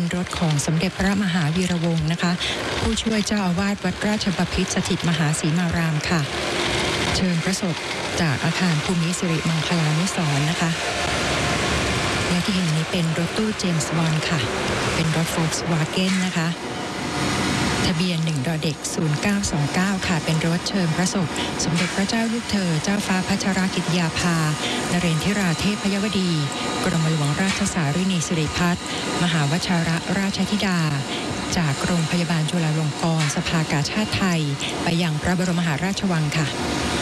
รถของสมเด็จพระมหาวีระวงศ์นะคะผู้ช่วยเจ้าอาวาสวัดราชบพิตรสถิตมหาศรีมารามค่ะเชิญพระศพจากอาคารภูมิสิริมังคลานุสรณ์นะคะและที่เห็นนี้เป็นรถตู้เจมส์บอนด์ค่ะเป็นรถโฟล์คสวาเก้นนะคะทะเบียน1 ดเด็ก 0929 ค่ะเป็นรถเชิญพระศพสมเด็จพระเจ้าลูกเธอเจ้าฟ้าพัชรกิติยาภานเรนทิราเทพยวดีกรมหลวงราชสารินีสิริพัฒน์มหาวชระราชธิดาจากโรงพยาบาลจุฬาลงกรณ์สภากาชาดไทยไปยังพระบรมมหาราชวังค่ะ